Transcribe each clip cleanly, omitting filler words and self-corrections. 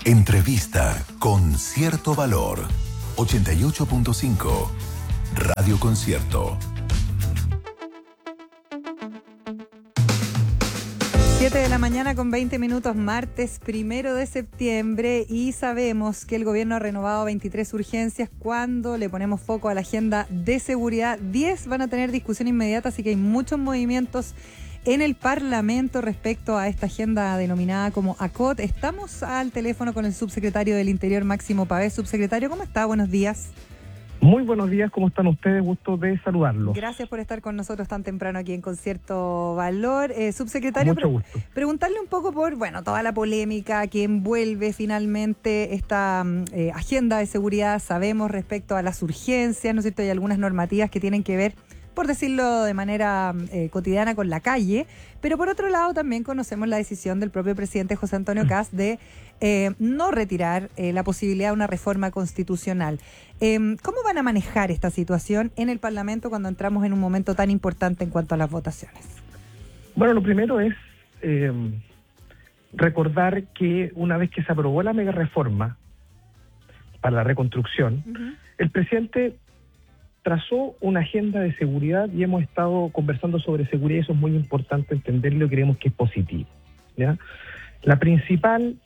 Entrevista con cierto valor. 88.5 Radio Concierto. 7 de la mañana con 20 minutos, martes 1 de septiembre, y sabemos que el gobierno ha renovado 23 urgencias. Cuando le ponemos foco a la agenda de seguridad, 10 van a tener discusión inmediata, así que hay muchos movimientos en el Parlamento respecto a esta agenda denominada como ACOT. Estamos al teléfono con el subsecretario del Interior, Máximo Pavés. Subsecretario, ¿cómo está? Buenos días. Muy buenos días, ¿cómo están ustedes? Gusto de saludarlos. Gracias por estar con nosotros tan temprano aquí en Concierto Valor. Subsecretario, mucho gusto. Preguntarle un poco por toda la polémica que envuelve finalmente esta agenda de seguridad. Sabemos respecto a las urgencias, ¿no es cierto? Hay algunas normativas que tienen que ver, por decirlo de manera cotidiana, con la calle, pero por otro lado también conocemos la decisión del propio presidente José Antonio Kast de no retirar la posibilidad de una reforma constitucional. ¿Cómo van a manejar esta situación en el Parlamento cuando entramos en un momento tan importante en cuanto a las votaciones? Bueno, lo primero es recordar que una vez que se aprobó la mega reforma para la reconstrucción, el presidente trazó una agenda de seguridad y hemos estado conversando sobre seguridad, y eso es muy importante entenderlo y creemos que es positivo, ¿ya? La principal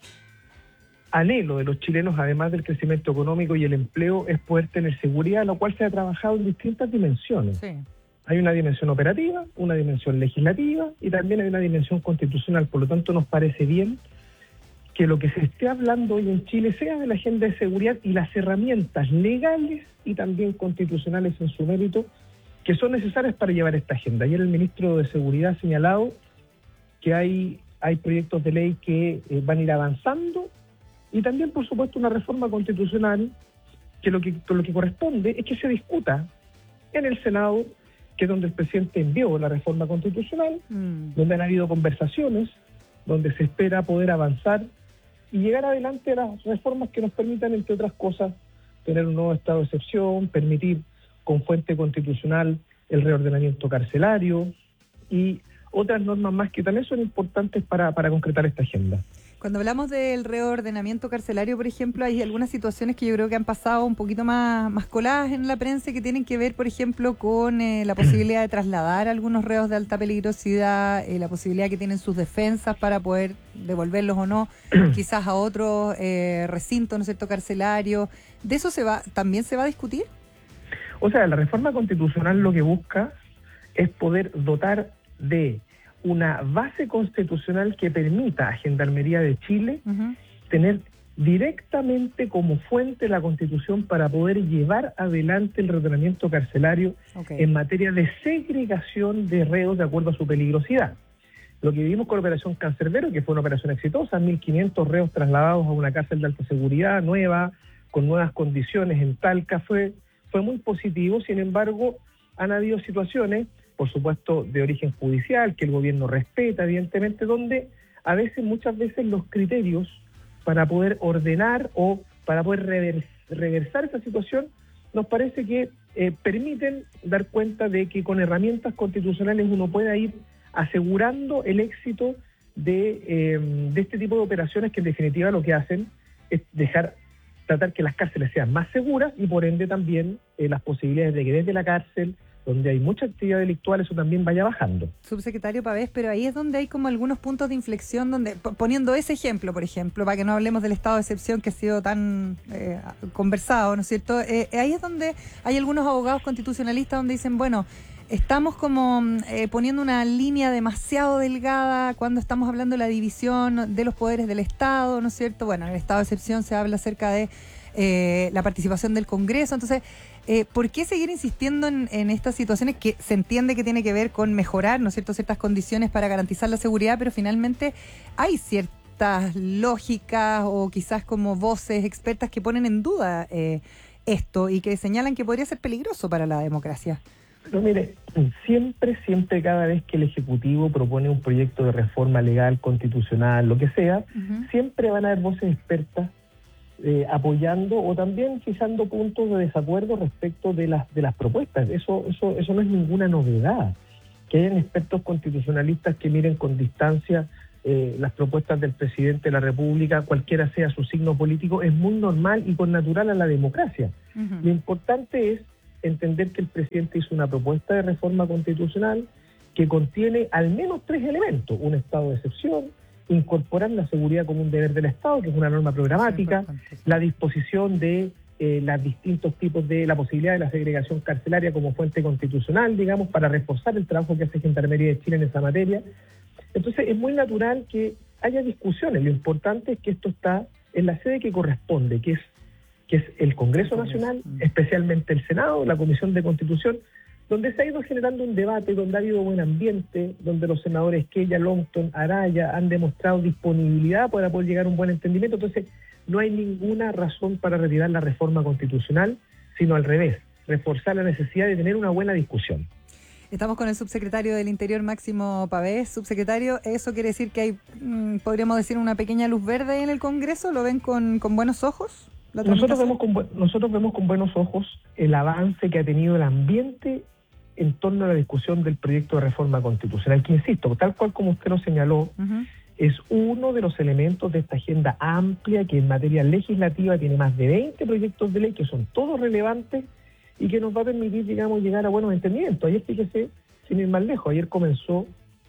anhelo de los chilenos, además del crecimiento económico y el empleo, es poder tener seguridad, lo cual se ha trabajado en distintas dimensiones. Sí. Hay una dimensión operativa, una dimensión legislativa y también hay una dimensión constitucional. Por lo tanto, nos parece bien que lo que se esté hablando hoy en Chile sea de la agenda de seguridad y las herramientas legales y también constitucionales en su mérito que son necesarias para llevar esta agenda. Ayer el ministro de Seguridad ha señalado que hay proyectos de ley que van a ir avanzando y también, por supuesto, una reforma constitucional que lo que corresponde es que se discuta en el Senado, que es donde el presidente envió la reforma constitucional, donde han habido conversaciones, donde se espera poder avanzar y llegar adelante a las reformas que nos permitan, entre otras cosas, tener un nuevo estado de excepción, permitir con fuente constitucional el reordenamiento carcelario y otras normas más que también son importantes para concretar esta agenda. Cuando hablamos del reordenamiento carcelario, por ejemplo, hay algunas situaciones que yo creo que han pasado un poquito más coladas en la prensa, que tienen que ver, por ejemplo, con la posibilidad de trasladar a algunos reos de alta peligrosidad, la posibilidad que tienen sus defensas para poder devolverlos o no, quizás a otro recinto, ¿no es cierto?, carcelario. ¿De eso también se va a discutir? O sea, la reforma constitucional lo que busca es poder dotar de una base constitucional que permita a Gendarmería de Chile tener directamente como fuente la Constitución para poder llevar adelante el reordenamiento carcelario en materia de segregación de reos de acuerdo a su peligrosidad. Lo que vivimos con la Operación Cancerbero, que fue una operación exitosa, 1.500 reos trasladados a una cárcel de alta seguridad nueva, con nuevas condiciones en Talca, fue muy positivo. Sin embargo, han habido situaciones, por supuesto, de origen judicial, que el gobierno respeta, evidentemente, donde muchas veces los criterios para poder ordenar o para poder reversar esa situación, nos parece que permiten dar cuenta de que con herramientas constitucionales uno pueda ir asegurando el éxito de este tipo de operaciones, que en definitiva lo que hacen es tratar que las cárceles sean más seguras y por ende también las posibilidades de que desde la cárcel, donde hay mucha actividad delictual, eso también vaya bajando. Subsecretario Pavés, pero ahí es donde hay como algunos puntos de inflexión, donde, poniendo ese ejemplo, por ejemplo, para que no hablemos del estado de excepción que ha sido tan conversado, ¿no es cierto? Ahí es donde hay algunos abogados constitucionalistas donde dicen, bueno, estamos como poniendo una línea demasiado delgada cuando estamos hablando de la división de los poderes del Estado, ¿no es cierto? Bueno, en el estado de excepción se habla acerca de la participación del Congreso. Entonces, ¿por qué seguir insistiendo en estas situaciones que se entiende que tiene que ver con mejorar, ¿no es cierto?, ciertas condiciones para garantizar la seguridad, pero finalmente hay ciertas lógicas o quizás como voces expertas que ponen en duda esto y que señalan que podría ser peligroso para la democracia? Pero mire, siempre, cada vez que el Ejecutivo propone un proyecto de reforma legal, constitucional, lo que sea, siempre van a haber voces expertas apoyando o también fijando puntos de desacuerdo respecto de las propuestas. Eso no es ninguna novedad. Que hayan expertos constitucionalistas que miren con distancia las propuestas del presidente de la República, cualquiera sea su signo político, es muy normal y connatural a la democracia. Uh-huh. Lo importante es entender que el presidente hizo una propuesta de reforma constitucional que contiene al menos 3 elementos: un estado de excepción, incorporar la seguridad como un deber del Estado, que es una norma programática, la disposición de los distintos tipos de la posibilidad de la segregación carcelaria como fuente constitucional, digamos, para reforzar el trabajo que hace Gendarmería de Chile en esa materia. Entonces es muy natural que haya discusiones. Lo importante es que esto está en la sede que corresponde, que es el Congreso Nacional, especialmente el Senado, la Comisión de Constitución, donde se ha ido generando un debate, donde ha habido buen ambiente, donde los senadores Esquella, Longton, Araya han demostrado disponibilidad para poder llegar a un buen entendimiento. Entonces no hay ninguna razón para retirar la reforma constitucional, sino al revés, reforzar la necesidad de tener una buena discusión. Estamos con el subsecretario del Interior, Máximo Pavés. Subsecretario, ¿eso quiere decir que hay, podríamos decir, una pequeña luz verde en el Congreso? ¿Lo ven con buenos ojos? Nosotros vemos con buenos ojos el avance que ha tenido el ambiente en torno a la discusión del proyecto de reforma constitucional, que, insisto, tal cual como usted lo señaló, uh-huh, es uno de los elementos de esta agenda amplia que en materia legislativa tiene más de 20 proyectos de ley que son todos relevantes y que nos va a permitir, digamos, llegar a buenos entendimientos. Ayer, fíjese, sin ir más lejos, ayer comenzó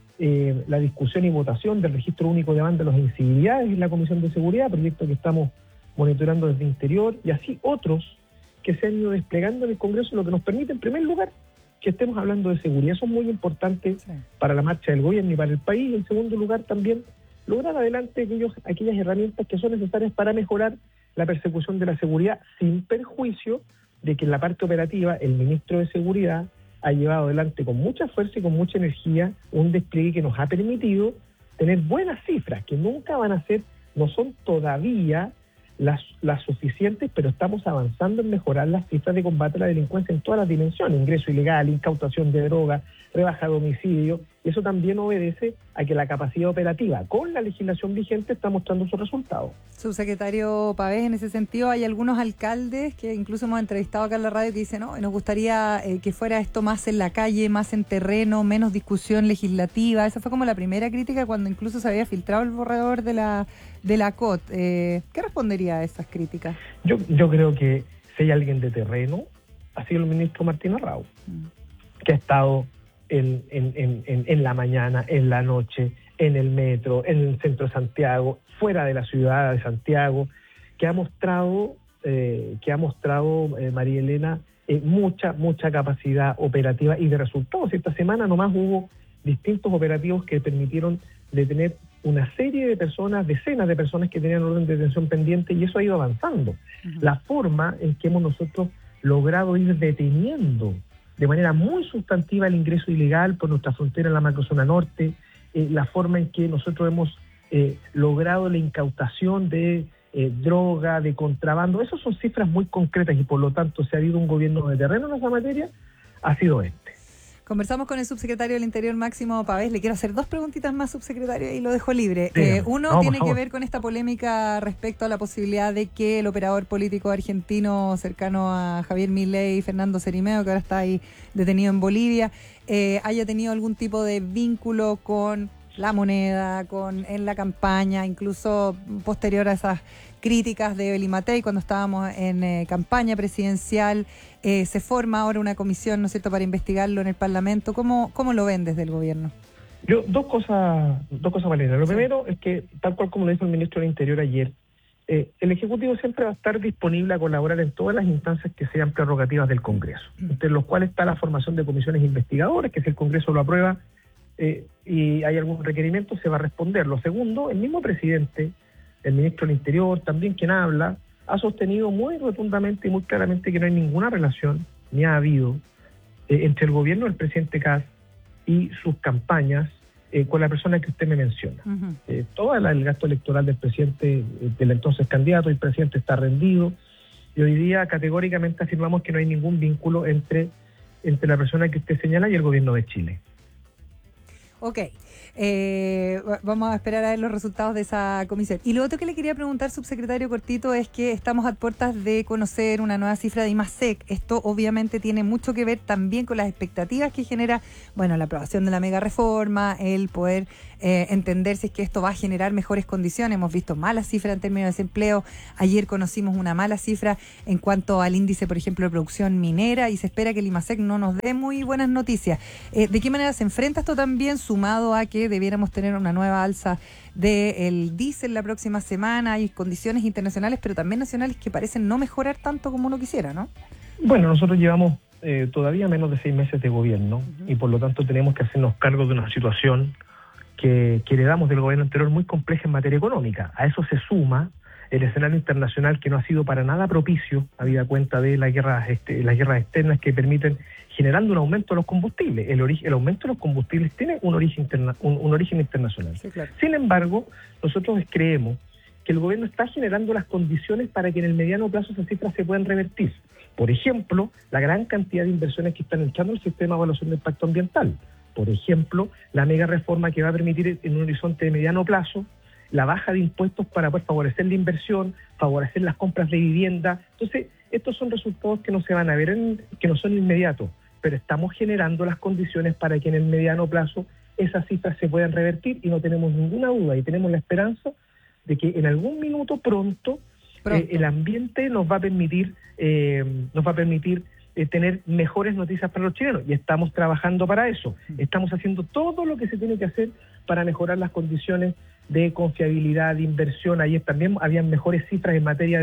la discusión y votación del Registro Único de Demandas de las Incivilidades en la Comisión de Seguridad, proyecto que estamos monitorando desde Interior, y así otros que se han ido desplegando en el Congreso, lo que nos permite, en primer lugar, que estemos hablando de seguridad. Eso es muy importante, sí, para la marcha del gobierno y para el país. En segundo lugar, también lograr adelante aquellas herramientas que son necesarias para mejorar la persecución de la seguridad, sin perjuicio de que en la parte operativa el ministro de Seguridad ha llevado adelante con mucha fuerza y con mucha energía un despliegue que nos ha permitido tener buenas cifras, que nunca van a ser, no son todavía las suficientes, pero estamos avanzando en mejorar las cifras de combate a la delincuencia en todas las dimensiones: ingreso ilegal, incautación de droga, rebaja de homicidio, y eso también obedece a que la capacidad operativa con la legislación vigente está mostrando sus resultados. Subsecretario Pavés, en ese sentido hay algunos alcaldes que incluso hemos entrevistado acá en la radio que dicen, no, nos gustaría que fuera esto más en la calle, más en terreno, menos discusión legislativa. Esa fue como la primera crítica cuando incluso se había filtrado el borrador de la COT. ¿Qué respondería a esas críticas? Yo creo que si hay alguien de terreno, ha sido el ministro Martín Arrau, que ha estado en la mañana, en la noche, en el metro, en el centro de Santiago, fuera de la ciudad de Santiago, que ha mostrado, María Elena, mucha capacidad operativa y de resultados. Esta semana nomás hubo distintos operativos que permitieron detener una serie de personas, decenas de personas que tenían orden de detención pendiente, y eso ha ido avanzando. Uh-huh. La forma en que hemos nosotros logrado ir deteniendo de manera muy sustantiva el ingreso ilegal por nuestra frontera en la macrozona norte, la forma en que nosotros hemos logrado la incautación de droga, de contrabando, esas son cifras muy concretas, y por lo tanto, si ha habido un gobierno de terreno en esa materia, ha sido este. Conversamos con el subsecretario del Interior, Máximo Pavés. Le quiero hacer 2 preguntitas más, subsecretario, y lo dejo libre. Uno tiene que ver con esta polémica respecto a la posibilidad de que el operador político argentino cercano a Javier Milei, Fernando Cerimeo, que ahora está ahí detenido en Bolivia, haya tenido algún tipo de vínculo con La Moneda, en la campaña, incluso posterior a esas críticas de Evelyn Matei cuando estábamos en campaña presidencial. Se forma ahora una comisión, ¿no es cierto?, para investigarlo en el Parlamento. ¿Cómo lo ven desde el gobierno? Dos cosas, Valeria. Lo primero es que, tal cual como lo dijo el ministro del Interior ayer, el Ejecutivo siempre va a estar disponible a colaborar en todas las instancias que sean prerrogativas del Congreso, entre los cuales está la formación de comisiones investigadoras, que si el Congreso lo aprueba y hay algún requerimiento, se va a responder. Lo segundo, el mismo presidente, el ministro del Interior, también quien habla, ha sostenido muy rotundamente y muy claramente que no hay ninguna relación, ni ha habido, entre el gobierno del presidente Kast y sus campañas con la persona que usted me menciona. Uh-huh. Todo el gasto electoral del presidente, del entonces candidato, el presidente está rendido, y hoy día categóricamente afirmamos que no hay ningún vínculo entre la persona que usted señala y el gobierno de Chile. Ok, vamos a esperar a ver los resultados de esa comisión. Y lo otro que le quería preguntar, subsecretario Cortito, es que estamos a puertas de conocer una nueva cifra de IMASEC. Esto obviamente tiene mucho que ver también con las expectativas que genera, bueno, la aprobación de la mega reforma, el poder entender si es que esto va a generar mejores condiciones. Hemos visto malas cifras en términos de desempleo. Ayer conocimos una mala cifra en cuanto al índice, por ejemplo, de producción minera, y se espera que el IMASEC no nos dé muy buenas noticias. ¿De qué manera se enfrenta esto también, sumado a que debiéramos tener una nueva alza del diésel la próxima semana? Hay condiciones internacionales, pero también nacionales, que parecen no mejorar tanto como uno quisiera, ¿no? Bueno, nosotros llevamos todavía menos de 6 meses de gobierno, y por lo tanto tenemos que hacernos cargo de una situación que heredamos del gobierno anterior muy compleja en materia económica. A eso se suma el escenario internacional, que no ha sido para nada propicio, habida cuenta de las guerras externas que permiten, generando un aumento de los combustibles. El aumento de los combustibles tiene un origen internacional. Sí, claro. Sin embargo, nosotros creemos que el gobierno está generando las condiciones para que en el mediano plazo esas cifras se puedan revertir. Por ejemplo, la gran cantidad de inversiones que están echando el sistema de evaluación de impacto ambiental. Por ejemplo, la mega reforma que va a permitir en un horizonte de mediano plazo la baja de impuestos para poder favorecer la inversión, favorecer las compras de vivienda. Entonces, estos son resultados que no se van a ver, que no son inmediatos, pero estamos generando las condiciones para que en el mediano plazo esas cifras se puedan revertir, y no tenemos ninguna duda y tenemos la esperanza de que en algún minuto pronto. El ambiente nos va a permitir tener mejores noticias para los chilenos, y estamos trabajando para eso. Estamos haciendo todo lo que se tiene que hacer para mejorar las condiciones de confiabilidad, de inversión. Ayer también habían mejores cifras en materia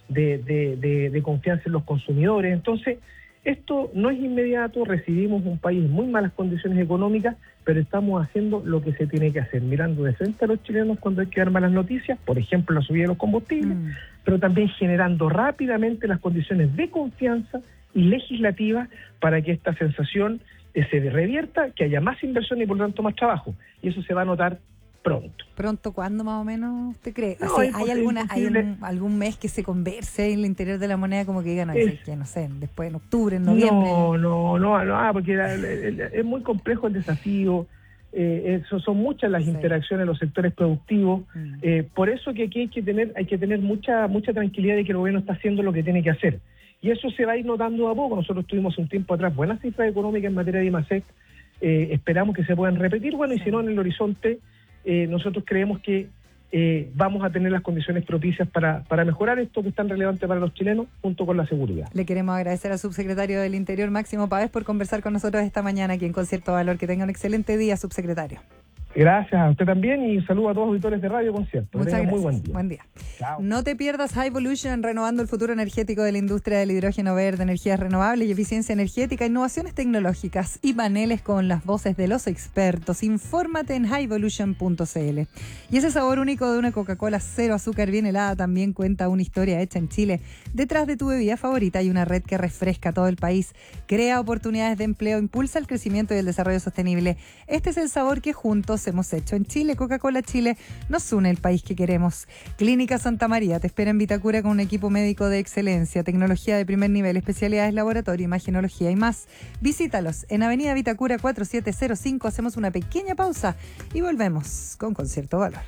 de confianza en los consumidores. Entonces, esto no es inmediato. Recibimos un país en muy malas condiciones económicas, pero estamos haciendo lo que se tiene que hacer, mirando de frente a los chilenos cuando hay que dar malas noticias, por ejemplo, la subida de los combustibles, pero también generando rápidamente las condiciones de confianza y legislativa para que esta sensación se revierta, que haya más inversión y por lo tanto más trabajo. Y eso se va a notar pronto. ¿Pronto cuándo más o menos usted cree? No, O sea, ¿hay algún mes que se converse en el interior de la moneda, como que digan, no sé, después en octubre, en noviembre? No, porque es muy complejo el desafío. Son muchas las interacciones en los sectores productivos. Por eso que aquí hay que tener mucha tranquilidad de que el gobierno está haciendo lo que tiene que hacer. Y eso se va a ir notando a poco. Nosotros tuvimos un tiempo atrás buenas cifras económicas en materia de IMASEC. Esperamos que se puedan repetir. Bueno, y si no, en el horizonte, nosotros creemos que vamos a tener las condiciones propicias para mejorar esto que es tan relevante para los chilenos, junto con la seguridad. Le queremos agradecer al subsecretario del Interior, Máximo Pavés, por conversar con nosotros esta mañana aquí en Concierto Valor. Que tenga un excelente día, subsecretario. Gracias a usted también, y saludo a todos los auditores de Radio Concierto. Muchas gracias. Muy buen día. Buen día. Chao. No te pierdas High Evolution, renovando el futuro energético de la industria del hidrógeno verde, energías renovables y eficiencia energética, innovaciones tecnológicas y paneles con las voces de los expertos. Infórmate en highevolution.cl. Y ese sabor único de una Coca-Cola cero azúcar bien helada también cuenta una historia hecha en Chile. Detrás de tu bebida favorita hay una red que refresca todo el país, crea oportunidades de empleo, impulsa el crecimiento y el desarrollo sostenible. Este es el sabor que juntos hemos hecho en Chile. Coca-Cola Chile nos une el país que queremos. Clínica Santa María te espera en Vitacura con un equipo médico de excelencia, tecnología de primer nivel, especialidades laboratorio, imagenología y más. Visítalos en Avenida Vitacura 4705. Hacemos una pequeña pausa y volvemos con Concierto Valor.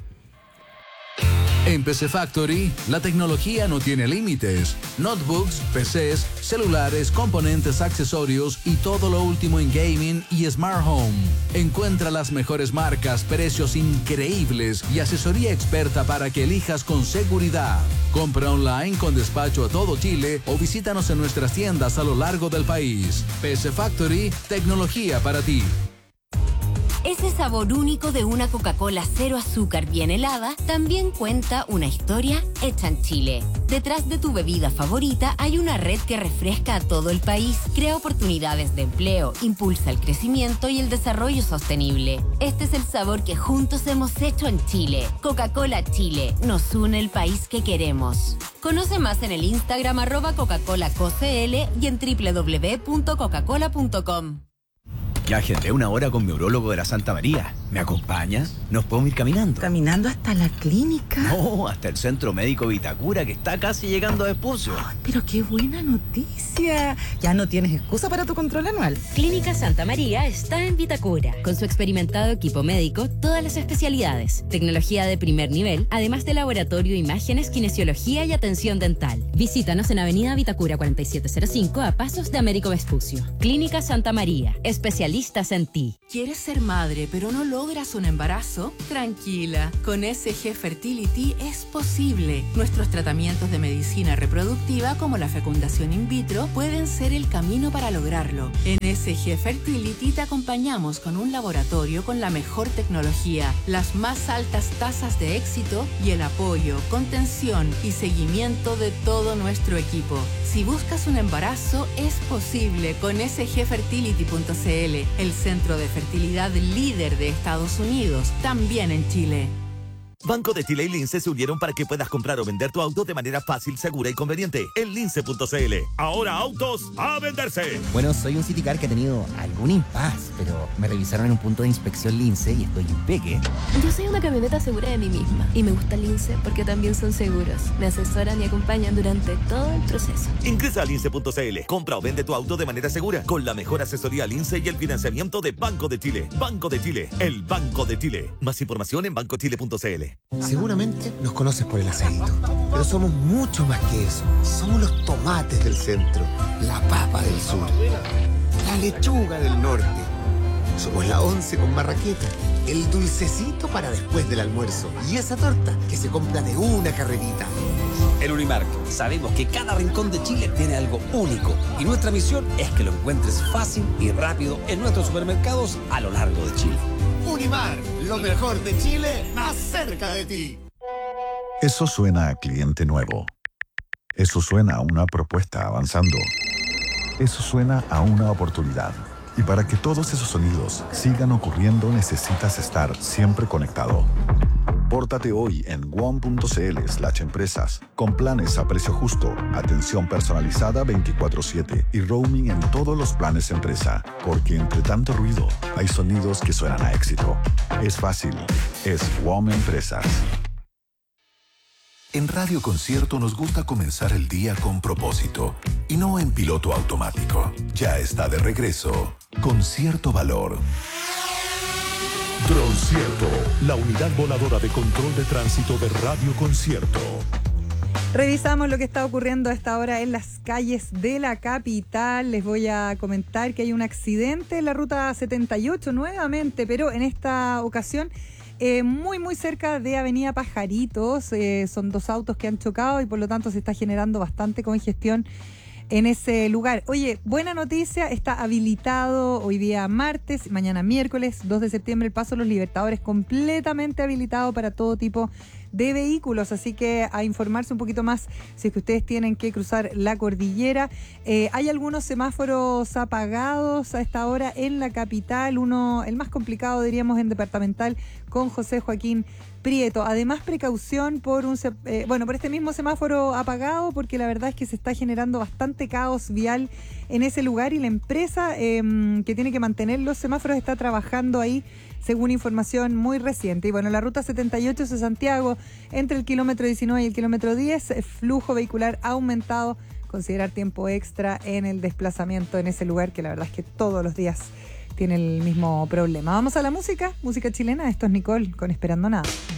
En PC Factory, la tecnología no tiene límites. Notebooks, PCs, celulares, componentes, accesorios y todo lo último en gaming y smart home. Encuentra las mejores marcas, precios increíbles y asesoría experta para que elijas con seguridad. Compra online con despacho a todo Chile o visítanos en nuestras tiendas a lo largo del país. PC Factory, tecnología para ti. Ese sabor único de una Coca-Cola cero azúcar bien helada también cuenta una historia hecha en Chile. Detrás de tu bebida favorita hay una red que refresca a todo el país, crea oportunidades de empleo, impulsa el crecimiento y el desarrollo sostenible. Este es el sabor que juntos hemos hecho en Chile. Coca-Cola Chile, nos une el país que queremos. Conoce más en el Instagram @CocaColaCoCL y en www.cocacola.com. Ya agendé una hora con mi urólogo de la Santa María. ¿Me acompaña? ¿Nos podemos ir caminando? ¿Caminando hasta la clínica? No, hasta el Centro Médico Vitacura, que está casi llegando a Vespucio. Ay, pero qué buena noticia. Ya no tienes excusa para tu control anual. Clínica Santa María está en Vitacura. Con su experimentado equipo médico, todas las especialidades, tecnología de primer nivel, además de laboratorio, imágenes, kinesiología y atención dental. Visítanos en Avenida Vitacura 4705 a pasos de Américo Vespucio. Clínica Santa María, especialistas en ti. ¿Quieres ser madre pero no logras un embarazo? Tranquila, con SG Fertility es posible. Nuestros tratamientos de medicina reproductiva como la fecundación in vitro pueden ser el camino para lograrlo. En SG Fertility te acompañamos con un laboratorio con la mejor tecnología, las más altas tasas de éxito y el apoyo, contención y seguimiento de todo nuestro equipo. Si buscas un embarazo, es posible con sgfertility.cl, el centro de fertilidad líder de Estados Unidos, también en Chile. Banco de Chile y Lince se unieron para que puedas comprar o vender tu auto de manera fácil, segura y conveniente en lince.cl. Ahora autos a venderse. Bueno, soy un Citicar que ha tenido algún impasse, pero me revisaron en un punto de inspección Lince y estoy impeque. Yo soy una camioneta segura de mí misma y me gusta Lince porque también son seguros. Me asesoran y acompañan durante todo el proceso. Ingresa a lince.cl. Compra o vende tu auto de manera segura con la mejor asesoría Lince y el financiamiento de Banco de Chile. Banco de Chile, el Banco de Chile. Más información en bancochile.cl. Seguramente nos conoces por el aceito, pero somos mucho más que eso. Somos los tomates del centro, la papa del sur, la lechuga del norte. Somos la once con marraqueta, el dulcecito para después del almuerzo y esa torta que se compra de una carrerita. En Unimark sabemos que cada rincón de Chile tiene algo único y nuestra misión es que lo encuentres fácil y rápido en nuestros supermercados a lo largo de Chile. Unimark, lo mejor de Chile, más cerca de ti. Eso suena a cliente nuevo. Eso suena a una propuesta avanzando. Eso suena a una oportunidad. Y para que todos esos sonidos sigan ocurriendo, necesitas estar siempre conectado. Pórtate hoy en WOM.cl/empresas con planes a precio justo, atención personalizada 24/7 y roaming en todos los planes empresa. Porque entre tanto ruido, hay sonidos que suenan a éxito. Es fácil. Es WOM Empresas. En Radio Concierto nos gusta comenzar el día con propósito y no en piloto automático. Ya está de regreso Concierto Valor. Droncierto, la unidad voladora de control de tránsito de Radio Concierto. Revisamos lo que está ocurriendo a esta hora en las calles de la capital. Les voy a comentar que hay un accidente en la ruta 78 nuevamente, pero en esta ocasión muy cerca de Avenida Pajaritos. Son dos autos que han chocado y por lo tanto se está generando bastante congestión en ese lugar. Oye, buena noticia, está habilitado hoy día martes, mañana miércoles 2 de septiembre el Paso de los Libertadores, completamente habilitado para todo tipo de vehículos, así que a informarse un poquito más si es que ustedes tienen que cruzar la cordillera. Hay algunos semáforos apagados a esta hora en la capital, el más complicado diríamos en Departamental con José Joaquín Prieto. Además, precaución por este mismo semáforo apagado, porque la verdad es que se está generando bastante caos vial en ese lugar y la empresa que tiene que mantener los semáforos está trabajando ahí según información muy reciente. Y bueno, la ruta 78 de Santiago, entre el kilómetro 19 y el kilómetro 10, flujo vehicular aumentado, considerar tiempo extra en el desplazamiento en ese lugar, que la verdad es que todos los días tiene el mismo problema. Vamos a la música chilena. Esto es Nicole con Esperando Nada.